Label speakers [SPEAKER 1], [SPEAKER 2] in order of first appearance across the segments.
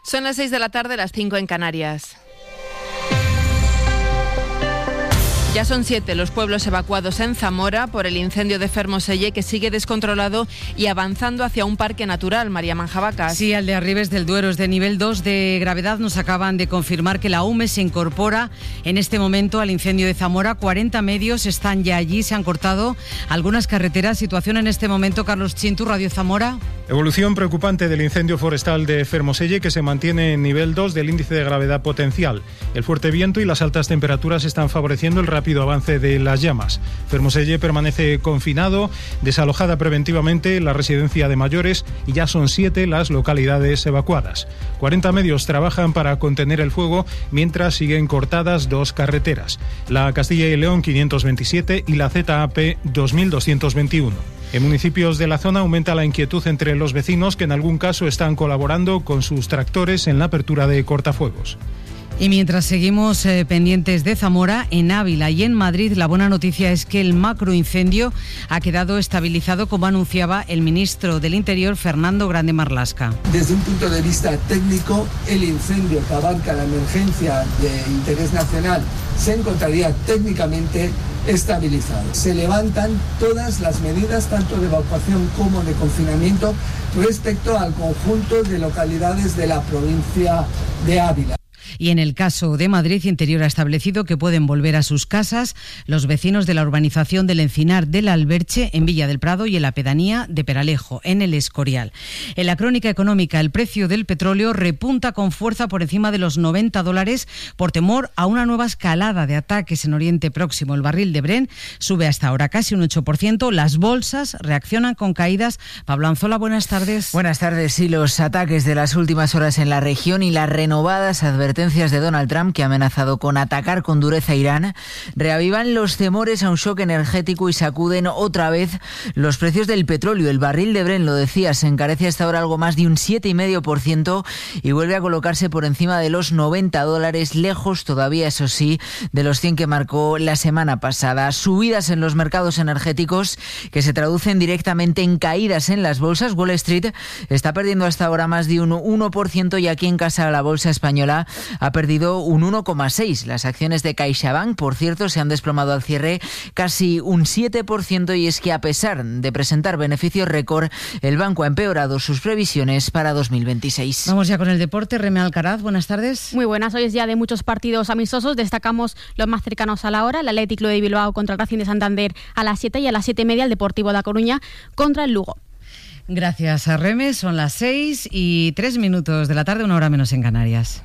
[SPEAKER 1] Son las 6 de la tarde, las 5 en Canarias. Ya son 7 los pueblos evacuados en Zamora por el incendio de Fermoselle, que sigue descontrolado y avanzando hacia un parque natural. María Manjabacas.
[SPEAKER 2] Sí, Aldearribes del Duero es de nivel 2 de gravedad. Nos acaban de confirmar que la UME se incorpora en este momento al incendio de Zamora. 40 medios están ya allí, se han cortado algunas carreteras. Situación en este momento, Carlos Chintu, Radio Zamora.
[SPEAKER 3] Evolución preocupante del incendio forestal de Fermoselle, que se mantiene en nivel 2 del índice de gravedad potencial. El fuerte viento y las altas temperaturas están favoreciendo el rápido avance de las llamas. Fermoselle permanece confinado, desalojada preventivamente la residencia de mayores, y ya son 7 las localidades evacuadas. 40 medios trabajan para contener el fuego, mientras siguen cortadas 2 carreteras, la Castilla y León 527 y la ZAP 2221. En municipios de la zona aumenta la inquietud entre los vecinos, que en algún caso están colaborando con sus tractores en la apertura de cortafuegos.
[SPEAKER 2] Y mientras seguimos pendientes de Zamora, en Ávila y en Madrid, la buena noticia es que el macroincendio ha quedado estabilizado, como anunciaba el ministro del Interior, Fernando Grande Marlaska.
[SPEAKER 4] Desde un punto de vista técnico, el incendio que abarca la emergencia de interés nacional se encontraría técnicamente estabilizado. Se levantan todas las medidas, tanto de evacuación como de confinamiento, respecto al conjunto de localidades de la provincia de Ávila.
[SPEAKER 2] Y en el caso de Madrid, Interior ha establecido que pueden volver a sus casas los vecinos de la urbanización del Encinar del Alberche, en Villa del Prado, y en la pedanía de Peralejo, en el Escorial. En la crónica económica, el precio del petróleo repunta con fuerza por encima de los $90 por temor a una nueva escalada de ataques en Oriente Próximo. El barril de Brent sube hasta ahora casi un 8%. Las bolsas reaccionan con caídas. Pablo Anzola, buenas tardes.
[SPEAKER 5] Buenas tardes. Sí, los ataques de las últimas horas en la región y las renovadas advertencias de Donald Trump, que ha amenazado con atacar con dureza a Irán, reavivan los temores a un shock energético y sacuden otra vez los precios del petróleo. El barril de Brent, lo decía, se encarece hasta ahora algo más de un 7,5% y vuelve a colocarse por encima de los $90, lejos todavía, eso sí, de los 100 que marcó la semana pasada. Subidas en los mercados energéticos que se traducen directamente en caídas en las bolsas. Wall Street está perdiendo hasta ahora más de un 1%, y aquí en casa la bolsa española ha perdido un 1,6%. Las acciones de CaixaBank, por cierto, se han desplomado al cierre casi un 7%, y es que, a pesar de presentar beneficios récord, el banco ha empeorado sus previsiones para 2026.
[SPEAKER 2] Vamos ya con el deporte. Reme Alcaraz, buenas tardes.
[SPEAKER 6] Muy buenas. Hoy es día de muchos partidos amistosos. Destacamos los más cercanos a la hora: el Athletic Club de Bilbao contra el Racing de Santander a las 7, y a las 7:30 el Deportivo de La Coruña contra el Lugo.
[SPEAKER 2] Gracias a Reme. Son las 6:03 de la tarde, 1 hora menos en Canarias.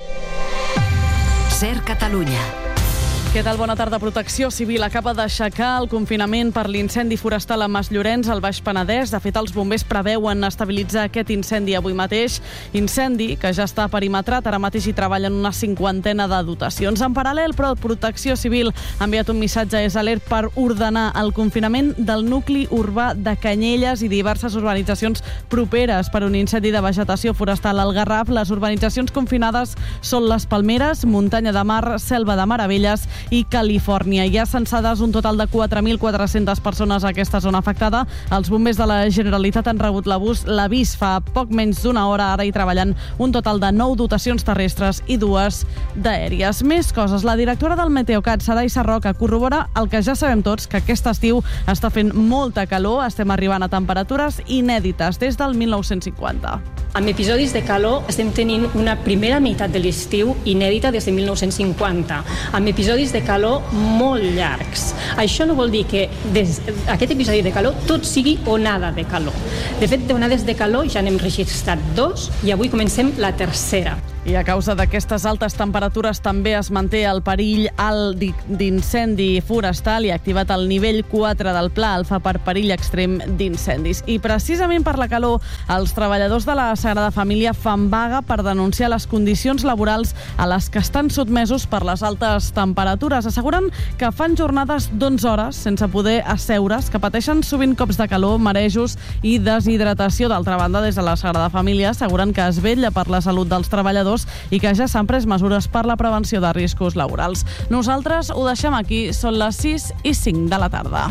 [SPEAKER 7] Ser Catalunya.
[SPEAKER 8] Què tal? Bona tarda. Protecció Civil acaba d'aixecar el confinament per l'incendi forestal a Masllorens, al Baix Penedès. De fet, els bombers preveuen estabilitzar aquest incendi avui mateix. Incendi que ja està perimetrat. Ara mateix hi treballen una 50 de dotacions. En paral·lel, però, Protecció Civil ha enviat un missatge a Esalert per ordenar el confinament del nucli urbà de Canyelles i diverses urbanitzacions properes per un incendi de vegetació forestal al Garraf. Les urbanitzacions confinades són les Palmeres, Muntanya de Mar, Selva de Meravelles i Califòrnia. Hi ha censades un total de 4.400 persones a aquesta zona afectada. Els bombers de la Generalitat han rebut l'avís fa poc menys d'una hora. Ara hi treballen un total de 9 dotacions terrestres i 2 d'aèries. Més coses. La directora del Meteocat, Saray Sarroca, corrobora el que ja sabem tots, que aquest estiu està fent molta calor. Estem arribant a temperatures inèdites des del 1950.
[SPEAKER 9] Amb episodis de calor estem tenint una primera meitat de l'estiu inèdita des de 1950, amb episodis de calor molt llargs. Això no vol dir que aquest episodi de calor tot sigui onada de calor. De fet, d'onades de calor ja n'hem registrat 2 i avui comencem la tercera.
[SPEAKER 8] I a causa d'aquestes altes temperatures també es manté el perill alt d'incendi forestal i ha activat el nivell 4 del Pla Alfa per perill extrem d'incendis. I precisament per la calor, els treballadors de la Sagrada Família fan vaga per denunciar les condicions laborals a les que estan sotmesos per les altes temperatures. Asseguren que fan jornades d'11 hores sense poder asseure's, que pateixen sovint cops de calor, marejos i deshidratació. D'altra banda, des de la Sagrada Família asseguren que es vetlla per la salut dels treballadors i que ja s'han pres mesures per la prevenció de riscos laborals. Nosaltres ho deixem aquí. Són les 6:05 de la tarda.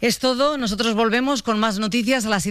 [SPEAKER 2] Es todo, nosotros volvemos con más noticias a las